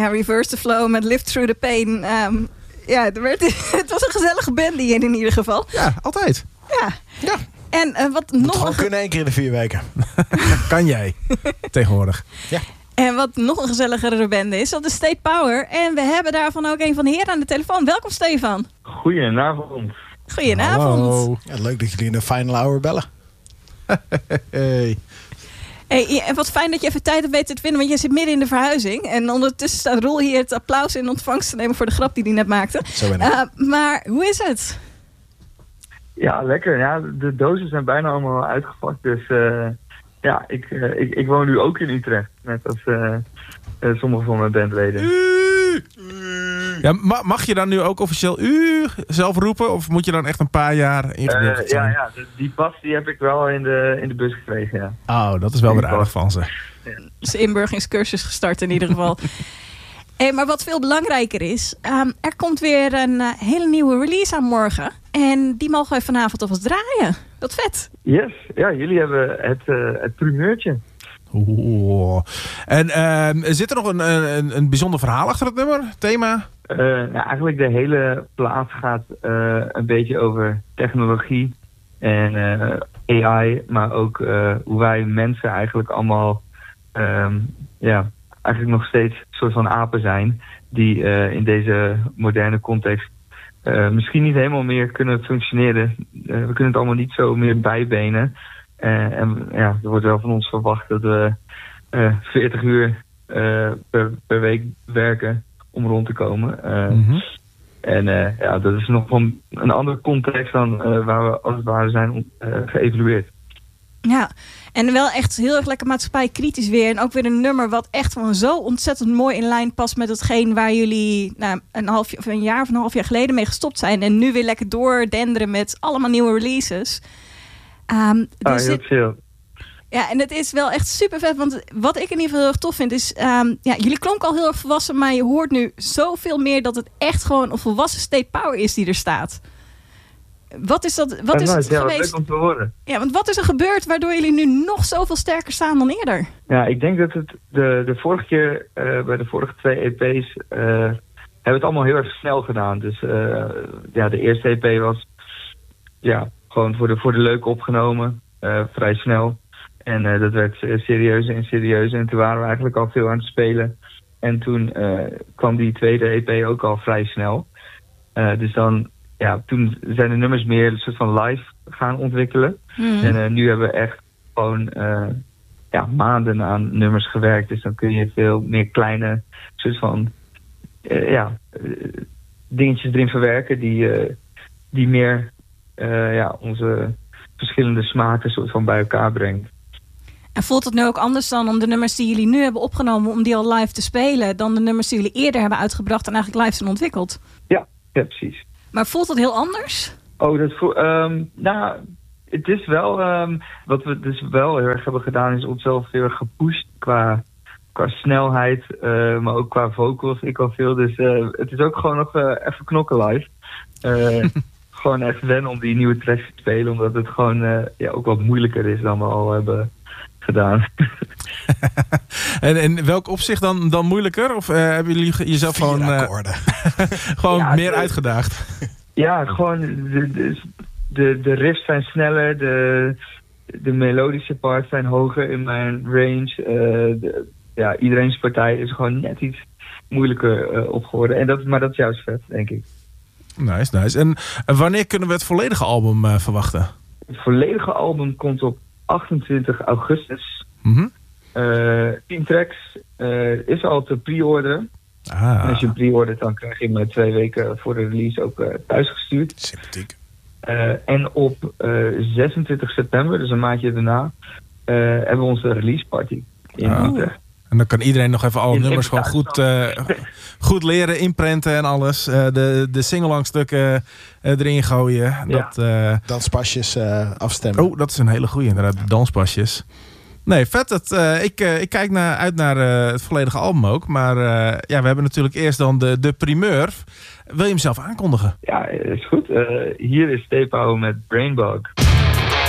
Reverse the Flow met Live Through the Pain. Het was een gezellige band in ieder geval. Ja, altijd. Ja. En wat Moet nog gewoon kunnen 1 keer in de 4 weken. Kan jij tegenwoordig. Ja. En wat nog een gezelligere band is, dat is State Power. En we hebben daarvan ook een van de heren aan de telefoon. Welkom, Stefan. Goedenavond. Goedenavond. Hallo. Ja, leuk dat jullie in de final hour bellen. Hey. Hey, en wat fijn dat je even tijd hebt weten te vinden, want je zit midden in de verhuizing. En ondertussen staat Roel hier het applaus in ontvangst te nemen voor de grap die hij net maakte. Zo ben ik. Maar hoe is het? Ja, lekker. Ja, de dozen zijn bijna allemaal uitgepakt. Dus ik woon nu ook in Utrecht. Net als sommige van mijn bandleden. Ja, mag je dan nu ook officieel zelf roepen? Of moet je dan echt een paar jaar ingebeeld zijn? Die pas die heb ik wel in de bus gekregen, ja. Oh, dat is wel weer aardig van ze. Dus de inburgeringscursus gestart in ieder geval. Hey, maar wat veel belangrijker is, er komt weer een hele nieuwe release aan morgen. En die mogen we vanavond alvast draaien. Dat vet. Yes, ja, jullie hebben het primeurtje. Oeh. En zit er nog een bijzonder verhaal achter het nummer? Thema? Eigenlijk de hele plaat gaat een beetje over technologie en AI. Maar ook hoe wij mensen eigenlijk allemaal eigenlijk nog steeds een soort van apen zijn. Die in deze moderne context misschien niet helemaal meer kunnen functioneren. We kunnen het allemaal niet zo meer bijbenen. Er wordt wel van ons verwacht dat we 40 uur per week werken om rond te komen. En dat is nog van een andere context dan waar we als het ware zijn geëvalueerd. Ja, en wel echt heel erg lekker maatschappij kritisch weer. En ook weer een nummer wat echt gewoon zo ontzettend mooi in lijn past met hetgeen waar jullie een jaar of een half jaar geleden mee gestopt zijn. En nu weer lekker doordenderen met allemaal nieuwe releases. Heel chill. Ja, en het is wel echt super vet. Want wat ik in ieder geval heel erg tof vind is... jullie klonken al heel erg volwassen, maar je hoort nu zoveel meer dat het echt gewoon een volwassen State Power is die er staat. Wat is dat? Wat is het geweest? Leuk om te horen. Ja, want wat is er gebeurd waardoor jullie nu nog zoveel sterker staan dan eerder? Ja, ik denk dat het de vorige keer bij de vorige 2 EP's hebben we het allemaal heel erg snel gedaan. Dus de eerste EP was gewoon voor de leuk opgenomen, vrij snel. En dat werd serieuzer en serieuzer. En toen waren we eigenlijk al veel aan het spelen. En toen kwam die tweede EP ook al vrij snel. Dus dan, toen zijn de nummers meer een soort van live gaan ontwikkelen. En nu hebben we echt gewoon maanden aan nummers gewerkt. Dus dan kun je veel meer kleine soort van dingetjes erin verwerken die meer onze verschillende smaken soort van bij elkaar brengt. En voelt het nu ook anders dan om de nummers die jullie nu hebben opgenomen, om die al live te spelen, dan de nummers die jullie eerder hebben uitgebracht en eigenlijk live zijn ontwikkeld? Ja, precies. Maar voelt dat heel anders? Oh, dat voelt... het is wel... wat we dus wel heel erg hebben gedaan, is onszelf heel erg gepusht qua snelheid, maar ook qua vocals. Ik al veel, dus het is ook gewoon nog even knokken live. Gewoon echt wennen om die nieuwe tracks te spelen, omdat het gewoon ook wat moeilijker is dan we al hebben gedaan. En welk opzicht dan moeilijker? Of hebben jullie jezelf gewoon meer uitgedaagd? Ja, gewoon de riffs zijn sneller, de melodische parts zijn hoger in mijn range. Iedereen's partij is gewoon net iets moeilijker op geworden. Maar dat is juist vet, denk ik. Nice. En wanneer kunnen we het volledige album verwachten? Het volledige album komt op 28 augustus. 10 tracks is al te pre-orderen. En als je hem pre-ordert, dan krijg je hem 2 weken voor de release ook thuisgestuurd. Sympathiek. En op 26 september, dus een maandje daarna, hebben we onze release party in Utrecht. En dan kan iedereen nog even alle nummers gewoon goed leren, inprenten en alles. De sing-along stukken erin gooien. Ja. Danspasjes afstemmen. Oh, dat is een hele goeie inderdaad, de danspasjes. Nee, vet. Ik kijk uit naar het volledige album ook. Maar we hebben natuurlijk eerst dan de primeur. Wil je hem zelf aankondigen? Ja, is goed. Hier is State Power met Brainbug.